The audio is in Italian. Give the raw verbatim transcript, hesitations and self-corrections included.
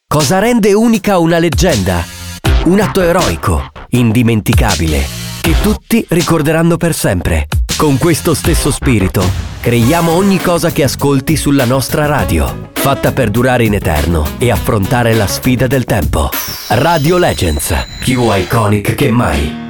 Cosa rende unica una leggenda? Un atto eroico, indimenticabile, che tutti ricorderanno per sempre. Con questo stesso spirito, creiamo ogni cosa che ascolti sulla nostra radio, fatta per durare in eterno e affrontare la sfida del tempo. Radio Legends, più iconic che mai.